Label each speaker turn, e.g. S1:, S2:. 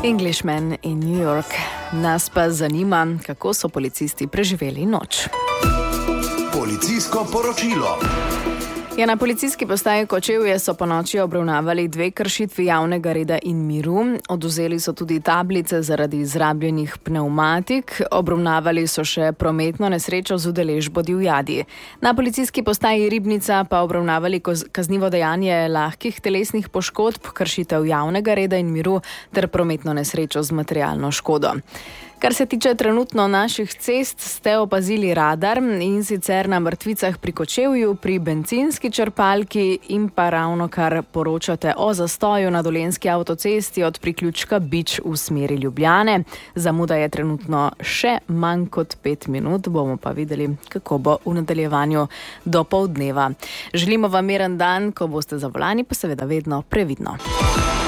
S1: Englishman in New York. Nas pa zanima, kako so policisti preživeli noč.
S2: Policijsko poročilo.
S1: Na policijski postaji Kočevje so ponoči obravnavali 2 kršitvi javnega reda in miru. Odvzeli so tudi tablice zaradi izrabljenih pnevmatik. Obravnavali so še prometno nesrečo z udeležbo divjadi. Na policijski postaji Ribnica pa obravnavali kaznivo dejanje lahkih telesnih poškodb, kršitev javnega reda in miru ter prometno nesrečo z materialno škodo. Kar se tiče trenutno naših cest, ste opazili radar, in sicer na Mrtvicah pri Kočevju, pri bencinski črpalki in pa ravnokar poročate o zastoju na Dolenjski avtocesti od priključka Bič v smeri Ljubljane. Zamuda je trenutno še manj kot 5 minut, bomo pa videli, kako bo v nadaljevanju do poldneva. Želimo vam miren dan, ko boste za volani, pa seveda vedno previdno.